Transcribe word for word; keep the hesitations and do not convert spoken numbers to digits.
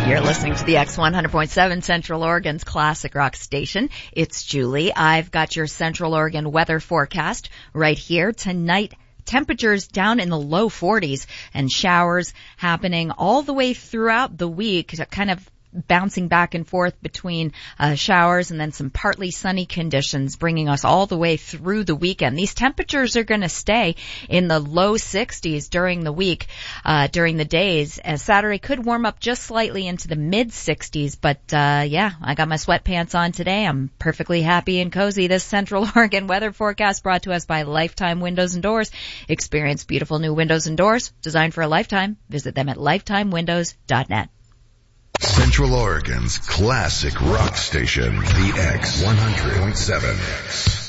You're listening to the X one hundred point seven Central Oregon's classic rock station. It's Julie. I've got your Central Oregon weather forecast right here. Tonight, temperatures down in the low forties and showers happening all the way throughout the week, kind of bouncing back and forth between uh, showers and then some partly sunny conditions, bringing us all the way through the weekend. These temperatures are going to stay in the low sixties during the week, uh, during the days. As Saturday could warm up just slightly into the mid sixties, but uh, yeah, I got my sweatpants on today. I'm perfectly happy and cozy. This Central Oregon weather forecast brought to us by Lifetime Windows and Doors. Experience beautiful new windows and doors designed for a lifetime. Visit them at lifetime windows dot net. Central Oregon's classic rock station, the X one hundred point seven.